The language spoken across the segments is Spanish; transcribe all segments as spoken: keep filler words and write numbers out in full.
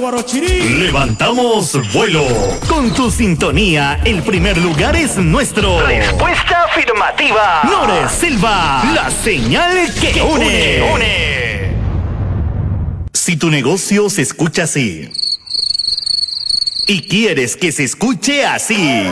Guarochirí. Levantamos vuelo. Con tu sintonía, el primer lugar es nuestro. Respuesta afirmativa. Noreselva, la señal que, que une. une. une. Si tu negocio se escucha así y quieres que se escuche así,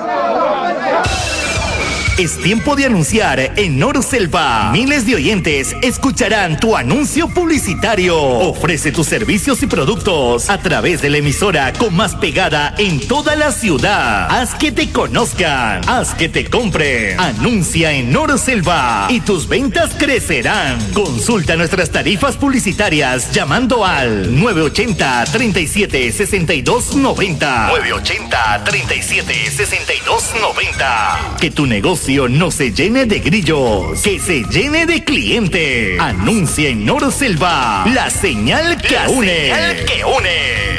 es tiempo de anunciar en Noreselva. Miles de oyentes escucharán tu anuncio publicitario. Ofrece tus servicios y productos a través de la emisora con más pegada en toda la ciudad. Haz que te conozcan, haz que te compren. Anuncia en Noreselva y tus ventas crecerán. Consulta nuestras tarifas publicitarias llamando al nueve ochenta, treinta y siete, sesenta y dos noventa. nueve ochenta, treinta y siete, sesenta y dos noventa. Que tu negocio no se llene de grillos, que se llene de clientes. Anuncia en Noreselva, la señal que la une. Señal que une.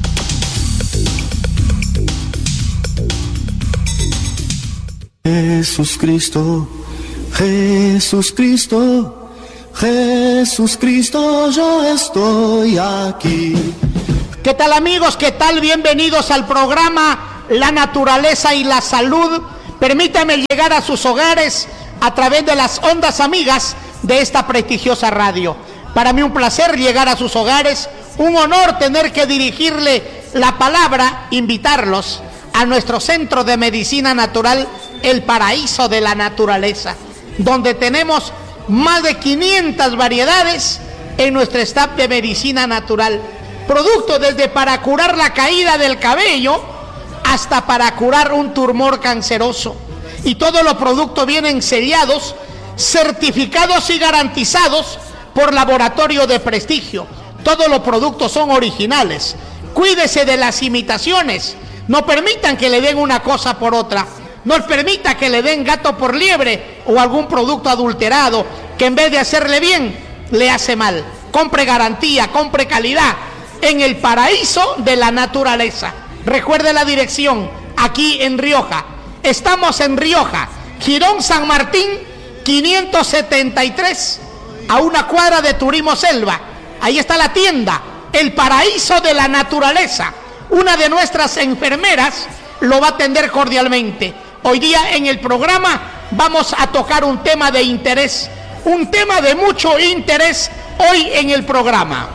Jesús Cristo, Jesús Cristo, Jesús Cristo, yo estoy aquí. ¿Qué tal, amigos? ¿Qué tal? Bienvenidos al programa La Naturaleza y la Salud. Permítame llegar a sus hogares a través de las ondas amigas de esta prestigiosa radio. Para mí un placer llegar a sus hogares, un honor tener que dirigirle la palabra, invitarlos a nuestro Centro de Medicina Natural, el Paraíso de la Naturaleza, donde tenemos más de quinientas variedades en nuestro staff de medicina natural. Productos desde para curar la caída del cabello hasta para curar un tumor canceroso. Y todos los productos vienen sellados, certificados y garantizados por laboratorio de prestigio. Todos los productos son originales. Cuídese de las imitaciones. No permitan que le den una cosa por otra. No permita que le den gato por liebre o algún producto adulterado que en vez de hacerle bien, le hace mal. Compre garantía, compre calidad en el Paraíso de la Naturaleza. Recuerde la dirección, aquí en Rioja. Estamos en Rioja, Girón San Martín, quinientos setenta y tres, a una cuadra de Turismo Selva. Ahí está la tienda, el Paraíso de la Naturaleza. Una de nuestras enfermeras lo va a atender cordialmente. Hoy día en el programa vamos a tocar un tema de interés, un tema de mucho interés hoy en el programa.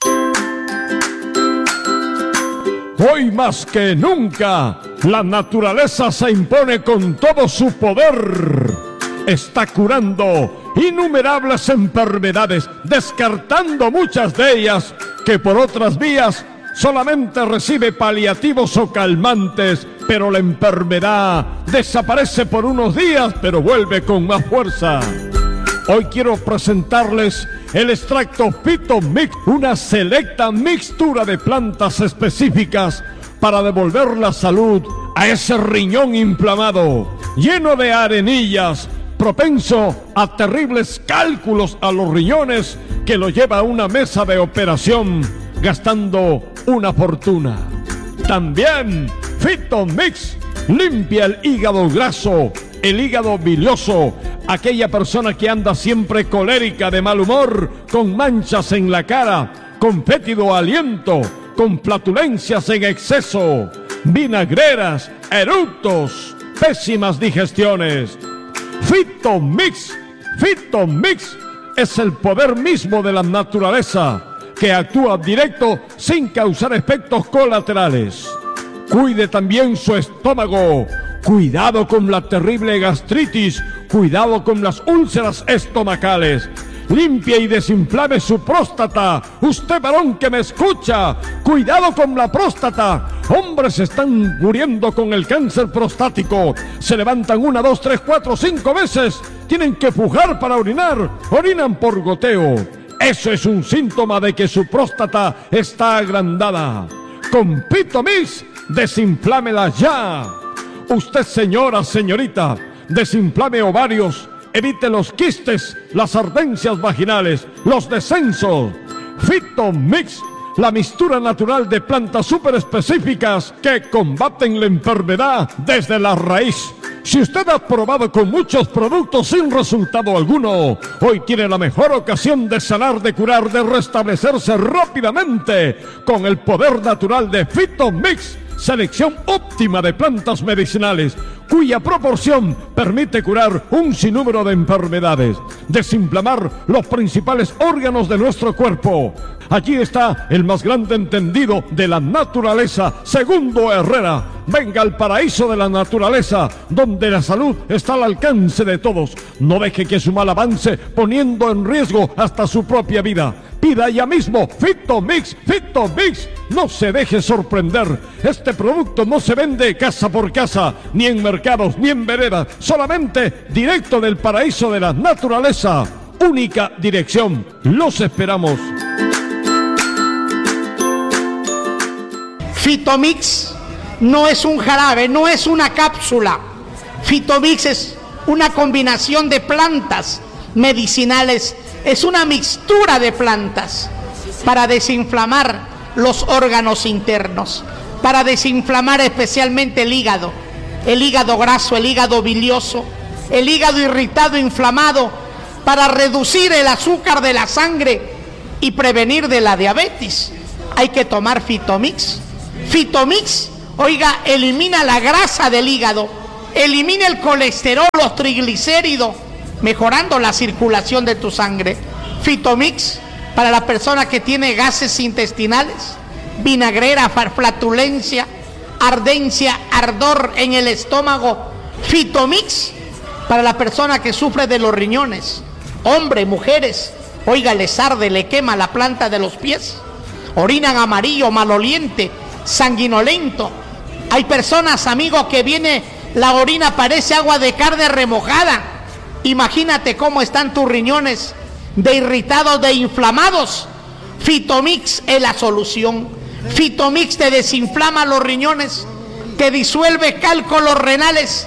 Hoy más que nunca, la naturaleza se impone con todo su poder. Está curando innumerables enfermedades, descartando muchas de ellas que por otras vías solamente recibe paliativos o calmantes, pero la enfermedad desaparece por unos días, pero vuelve con más fuerza. Hoy quiero presentarles el extracto Fitomix, una selecta mixtura de plantas específicas para devolver la salud a ese riñón inflamado, lleno de arenillas, propenso a terribles cálculos a los riñones, que lo lleva a una mesa de operación gastando una fortuna. También Fitomix limpia el hígado graso, el hígado bilioso, aquella persona que anda siempre colérica, de mal humor, con manchas en la cara, con fétido aliento, con flatulencias en exceso, vinagreras, eructos, pésimas digestiones. Fitomix, Fitomix es el poder mismo de la naturaleza, que actúa directo sin causar efectos colaterales. Cuide también su estómago. Cuidado con la terrible gastritis, cuidado con las úlceras estomacales. Limpie y desinflame su próstata. Usted, varón que me escucha, cuidado con la próstata. Hombres están muriendo con el cáncer prostático. Se levantan una, dos, tres, cuatro, cinco veces. Tienen que pujar para orinar. Orinan por goteo. Eso es un síntoma de que su próstata está agrandada. Con Fitomix, desinflámela ya. Usted, señora, señorita, desinflame ovarios, evite los quistes, las ardencias vaginales, los descensos. Fitomix, la mixtura natural de plantas súper específicas que combaten la enfermedad desde la raíz. Si usted ha probado con muchos productos sin resultado alguno, hoy tiene la mejor ocasión de sanar, de curar, de restablecerse rápidamente con el poder natural de Fitomix, selección óptima de plantas medicinales, cuya proporción permite curar un sinnúmero de enfermedades, desinflamar los principales órganos de nuestro cuerpo. Allí está el más grande entendido de la naturaleza, Segundo Herrera. Venga al paraíso de la naturaleza, donde la salud está al alcance de todos. No deje que su mal avance, poniendo en riesgo hasta su propia vida. Pida ya mismo Fitomix, Fitomix. No se deje sorprender. Este producto no se vende casa por casa, ni en mercados, ni en veredas. Solamente directo del paraíso de la naturaleza. Única dirección. Los esperamos. Fitomix no es un jarabe, no es una cápsula. Fitomix es una combinación de plantas medicinales, es una mixtura de plantas para desinflamar los órganos internos, para desinflamar especialmente el hígado, el hígado graso, el hígado bilioso, el hígado irritado, inflamado, para reducir el azúcar de la sangre y prevenir de la diabetes. Hay que tomar Fitomix. Fitomix, oiga, elimina la grasa del hígado, elimina el colesterol, los triglicéridos, mejorando la circulación de tu sangre. Fitomix, para la persona que tiene gases intestinales, vinagrera, flatulencia, ardencia, ardor en el estómago. Fitomix, para la persona que sufre de los riñones, hombres, mujeres, oiga, les arde, le quema la planta de los pies, orinan amarillo, maloliente, sanguinolento. Hay personas, amigos, que viene la orina, parece agua de carne remojada. Imagínate cómo están tus riñones de irritados, de inflamados. Fitomix es la solución. Fitomix te desinflama los riñones, te disuelve cálculos renales.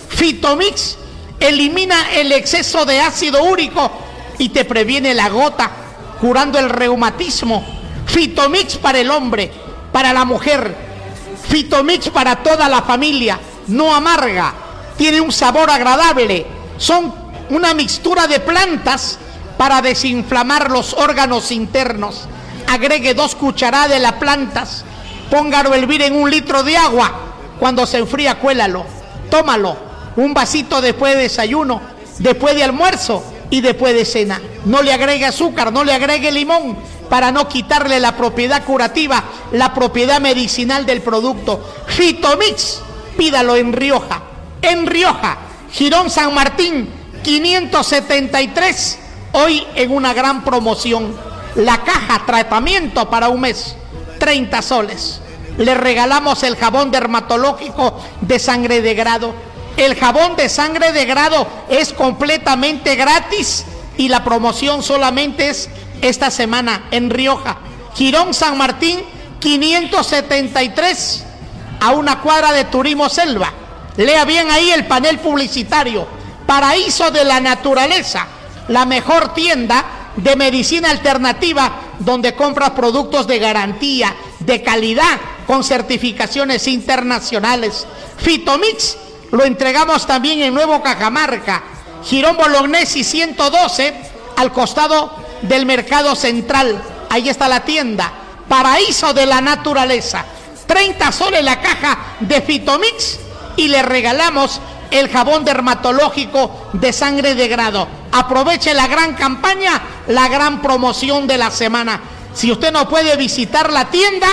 Fitomix elimina el exceso de ácido úrico y te previene la gota, curando el reumatismo. Fitomix para el hombre, para la mujer. Fitomix para toda la familia. No amarga, tiene un sabor agradable. Son una mixtura de plantas para desinflamar los órganos internos. Agregue dos cucharadas de las plantas, póngalo a hervir en un litro de agua. Cuando se enfría, cuélalo, tómalo. Un vasito después de desayuno, después de almuerzo y después de cena. No le agregue azúcar, no le agregue limón, para no quitarle la propiedad curativa, la propiedad medicinal del producto. Fitomix, pídalo en Rioja. En Rioja, Girón San Martín, quinientos setenta y tres. Hoy en una gran promoción. La caja tratamiento para un mes, treinta soles. Le regalamos el jabón dermatológico de sangre de grado. El jabón de sangre de grado es completamente gratis y la promoción solamente es esta semana en Rioja. Girón San Martín, quinientos setenta y tres, a una cuadra de Turismo Selva. Lea bien ahí el panel publicitario. Paraíso de la Naturaleza, la mejor tienda de medicina alternativa donde compras productos de garantía, de calidad, con certificaciones internacionales. Fitomix lo entregamos también en Nuevo Cajamarca, Girón Bolognesi ciento doce, al costado del Mercado Central. Ahí está la tienda. Paraíso de la Naturaleza. treinta soles la caja de Fitomix y le regalamos el jabón dermatológico de sangre de grado. Aproveche la gran campaña, la gran promoción de la semana. Si usted no puede visitar la tienda,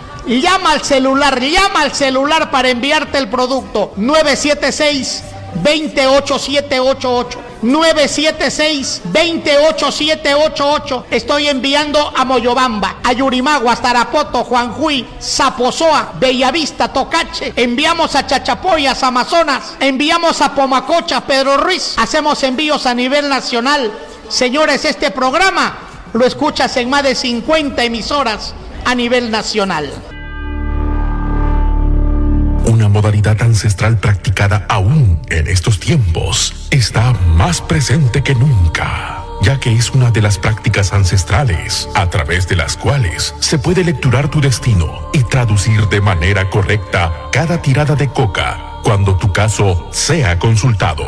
llama al celular, llama al celular para enviarte el producto. nueve siete seis, dos ocho siete ocho ocho. nueve siete seis, dos ocho siete ocho ocho. Estoy enviando a Moyobamba, a Yurimaguas, Tarapoto, Juanjuy, Zapozoa, Bellavista, Tocache. Enviamos a Chachapoyas, Amazonas. Enviamos a Pomacocha, Pedro Ruiz. Hacemos envíos a nivel nacional. Señores, este programa lo escuchas en más de cincuenta emisoras a nivel nacional. Una modalidad ancestral practicada aún en estos tiempos está más presente que nunca, ya que es una de las prácticas ancestrales a través de las cuales se puede lecturar tu destino y traducir de manera correcta cada tirada de coca, cuando tu caso sea consultado.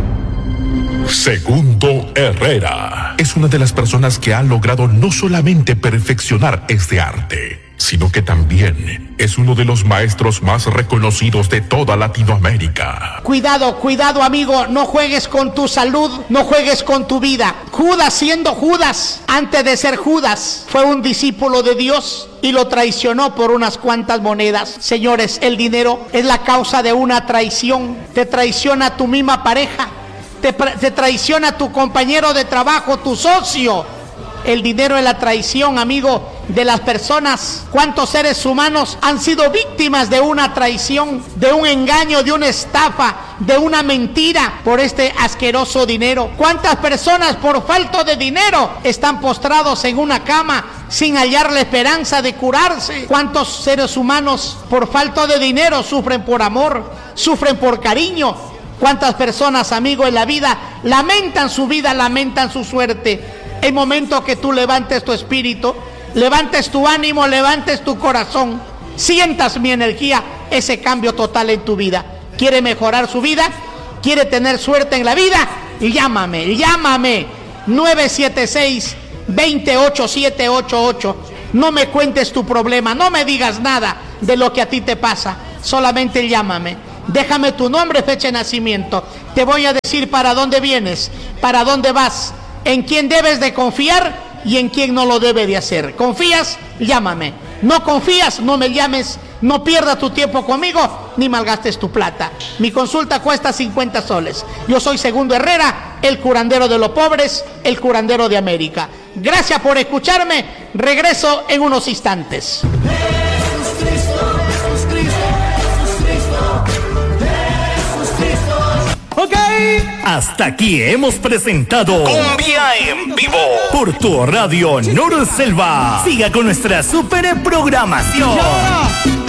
Segundo Herrera es una de las personas que ha logrado no solamente perfeccionar este arte, sino que también es uno de los maestros más reconocidos de toda Latinoamérica. Cuidado, cuidado, amigo, no juegues con tu salud, no juegues con tu vida. Judas, siendo Judas, antes de ser Judas, fue un discípulo de Dios y lo traicionó por unas cuantas monedas. Señores, el dinero es la causa de una traición. Te traiciona tu misma pareja, te, te traiciona tu compañero de trabajo, tu socio. El dinero es la traición, amigo, de las personas. ¿Cuántos seres humanos han sido víctimas de una traición, de un engaño, de una estafa, de una mentira por este asqueroso dinero? ¿Cuántas personas por falta de dinero están postrados en una cama sin hallar la esperanza de curarse? ¿Cuántos seres humanos por falta de dinero sufren por amor, sufren por cariño? ¿Cuántas personas, amigo, en la vida lamentan su vida, lamentan su suerte? El momento que tú levantes tu espíritu, levantes tu ánimo, levantes tu corazón, sientas mi energía, ese cambio total en tu vida. ¿Quiere mejorar su vida? ¿Quiere tener suerte en la vida? Llámame, llámame. nueve siete seis, dos ocho siete ocho ocho. No me cuentes tu problema, no me digas nada de lo que a ti te pasa. Solamente llámame. Déjame tu nombre, fecha de nacimiento. Te voy a decir para dónde vienes, para dónde vas, en quién debes de confiar y en quién no lo debe de hacer. ¿Confías? Llámame. ¿No confías? No me llames. No pierdas tu tiempo conmigo, ni malgastes tu plata. Mi consulta cuesta cincuenta soles. Yo soy Segundo Herrera, el curandero de los pobres, el curandero de América. Gracias por escucharme. Regreso en unos instantes. Ok, hasta aquí hemos presentado Cumbia en Vivo por tu radio Nor Selva. Siga con nuestra super programación.